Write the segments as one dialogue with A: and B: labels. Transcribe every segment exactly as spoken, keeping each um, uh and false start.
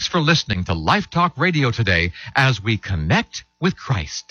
A: for listening to Life Talk Radio today as we connect with Christ.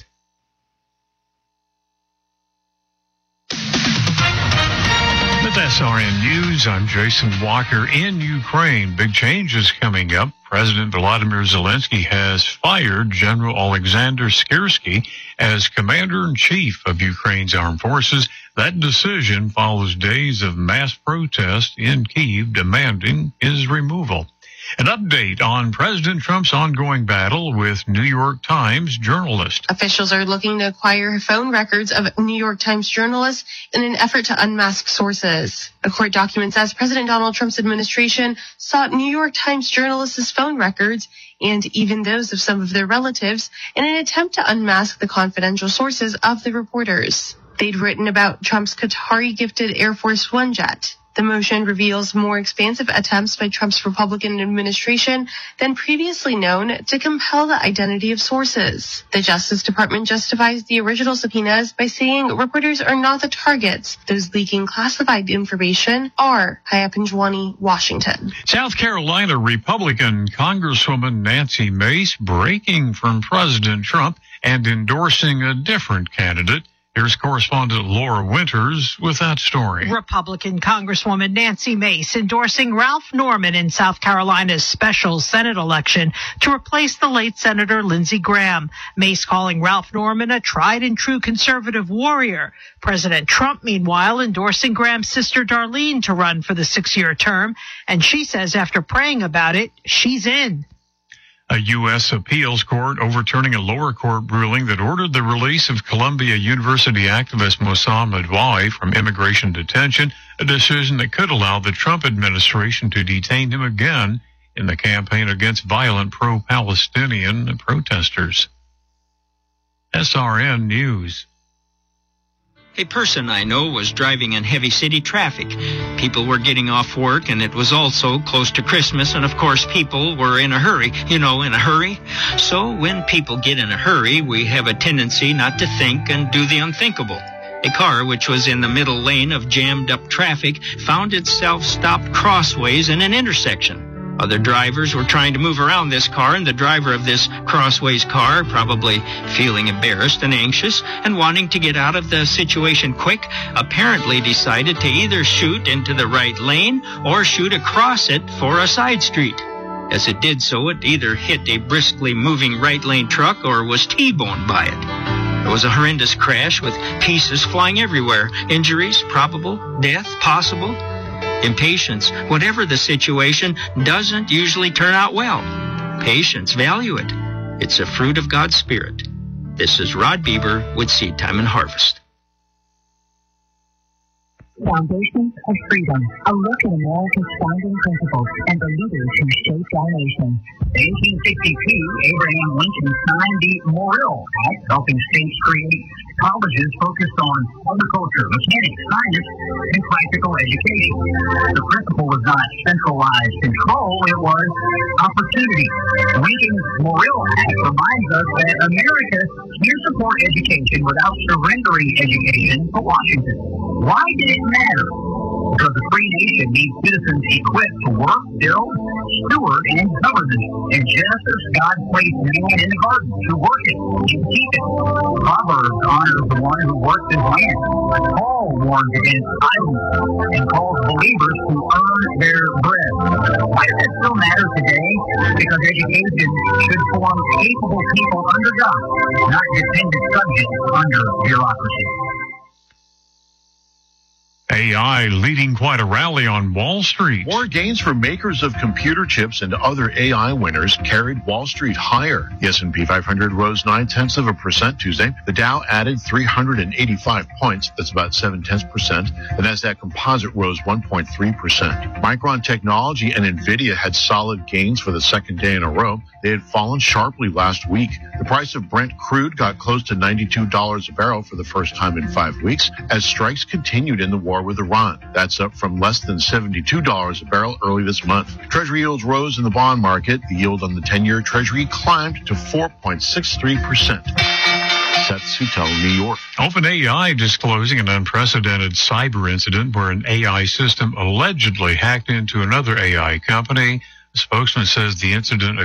B: With S R N News, I'm Jason Walker. In Ukraine, big changes coming up. President Volodymyr Zelensky has fired General Alexander Skirsky as Commander-in-Chief of Ukraine's armed forces. That decision follows days of mass protest in Kyiv demanding his removal. An update on President Trump's ongoing battle with New York Times journalists.
C: Officials are looking to acquire phone records of New York Times journalists in an effort to unmask sources. A court document says President Donald Trump's administration sought New York Times journalists' phone records and even those of some of their relatives in an attempt to unmask the confidential sources of the reporters. They'd written about Trump's Qatari-gifted Air Force One jet. The motion reveals more expansive attempts by Trump's Republican administration than previously known to compel the identity of sources. The Justice Department justifies the original subpoenas by saying reporters are not the targets. Those leaking classified information are. High up in Juwanee, Washington.
B: South Carolina Republican Congresswoman Nancy Mace breaking from President Trump and endorsing a different candidate. Here's correspondent Laura Winters with that story.
D: Republican Congresswoman Nancy Mace endorsing Ralph Norman in South Carolina's special Senate election to replace the late Senator Lindsey Graham. Mace calling Ralph Norman a tried and true conservative warrior. President Trump, meanwhile, endorsing Graham's sister Darlene to run for the six-year term. And she says after praying about it, she's in.
B: A U S appeals court overturning a lower court ruling that ordered the release of Columbia University activist Mossam Adwawi from immigration detention, a decision that could allow the Trump administration to detain him again in the campaign against violent pro-Palestinian protesters. S R N News.
E: A person I know was driving in heavy city traffic. People were getting off work, and it was also close to Christmas, and of course people were in a hurry. You know, in a hurry. So when people get in a hurry, we have a tendency not to think and do the unthinkable. A car which was in the middle lane of jammed-up traffic found itself stopped crossways in an intersection. Other drivers were trying to move around this car, and the driver of this crossways car, probably feeling embarrassed and anxious and wanting to get out of the situation quick, apparently decided to either shoot into the right lane or shoot across it for a side street. As it did so, it either hit a briskly moving right lane truck or was T-boned by it. It was a horrendous crash with pieces flying everywhere. Injuries, probable. Death, possible. Impatience, whatever the situation, doesn't usually turn out well. Patience, value it. It's a fruit of God's Spirit. This is Rod Bieber with Seed Time and Harvest.
F: Foundations of Freedom, a look at America's founding principles and the leaders who shaped our nation.
G: In eighteen sixty-two, Abraham Lincoln signed the Morrill Act, helping states create colleges focused on agriculture, mechanics, science, and practical education. The principle was not centralized control, it was opportunity. Lincoln's Morrill Act reminds us that America can support education without surrendering education to Washington. Why did it matter? Because a free nation needs citizens equipped to work, build, steward, and govern it. In Genesis, God placed man in the garden to work it and keep it. Proverbs honors the one who works his land. Paul warns against idleness and calls believers to earn their bread. Why does that still matter today? Because education should form capable people under God, not dependent subjects under bureaucracy.
B: A I leading quite a rally on Wall Street.
H: More gains for makers of computer chips and other A I winners carried Wall Street higher. The S and P five hundred rose nine-tenths of a percent Tuesday. The Dow added three hundred eighty-five points. That's about seven-tenths percent. The Nasdaq Composite rose one point three percent. Micron Technology and NVIDIA had solid gains for the second day in a row. They had fallen sharply last week. The price of Brent crude got close to ninety-two dollars a barrel for the first time in five weeks as strikes continued in the war with Iran. That's up from less than seventy-two dollars a barrel early this month. Treasury yields rose in the bond market. The yield on the ten-year Treasury climbed to four point six three percent. Seth Sutel, New York.
B: OpenAI disclosing an unprecedented cyber incident where an A I system allegedly hacked into another A I company. The spokesman says the incident